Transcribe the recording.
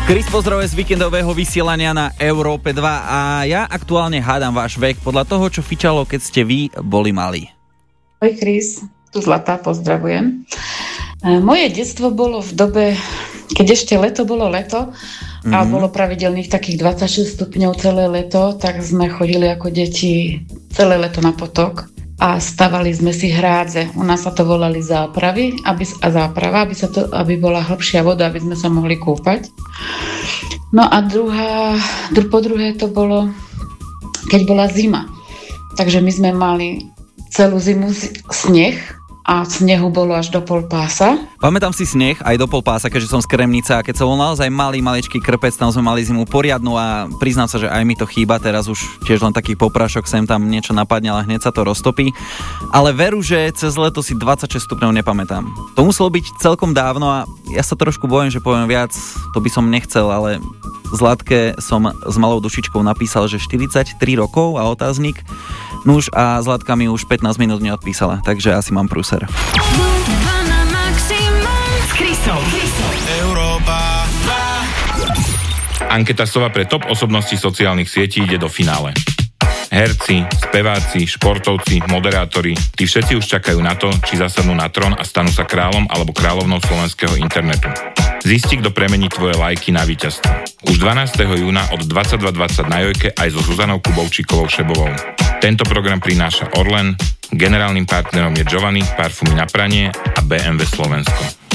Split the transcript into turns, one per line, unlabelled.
Chris pozdravuje z víkendového vysielania na Európe 2 a ja aktuálne hádam váš vek podľa toho, čo fičalo, keď ste vy boli malí.
Ahoj Chris, tu Zlatá, pozdravujem. Moje detstvo bolo v dobe, keď ešte leto bolo leto a bolo pravidelných takých 26 stupňov celé leto, tak sme chodili ako deti celé leto na potok a stavali sme si hrádze. U nás sa to volali zápravy aby bola hlbšia voda, aby sme sa mohli kúpať. No a po druhé to bolo, keď bola zima. Takže my sme mali celú zimu sneh a snehu bolo až do pol pása.
Pamätám si sneh aj do pol pása, keďže som z Kremnica a keď som bol naozaj maličký krpec, tam sme mali zimu poriadnu a priznám sa, že aj mi to chýba, teraz už tiež len taký poprášok, sem tam niečo napadne, ale hneď sa to roztopí. Ale veru, že cez leto si 26 stupňov nepamätám. To muselo byť celkom dávno a ja sa trošku bojím, že poviem viac, to by som nechcel, ale Zlatke som s malou dušičkou napísal, že 43 rokov a otáznik. Nuž a Zlatka mi už 15 minút neodpísala, takže asi mám prúser.
Anketa SOVA pre top osobnosti sociálnych sietí ide do finále. Herci, speváci, športovci, moderátori, tí všetci už čakajú na to, či zasadnú na trón a stanú sa kráľom alebo kráľovnou slovenského internetu. Zisti, kto premení tvoje lajky na víťazstvo. Už 12. júna od 22.20 na Jojke aj so Zuzanou Kubovčíkovou-Šebovou. Tento program prináša Orlen, generálnym partnerom je Giovanni, parfumy na pranie a BMW Slovensko.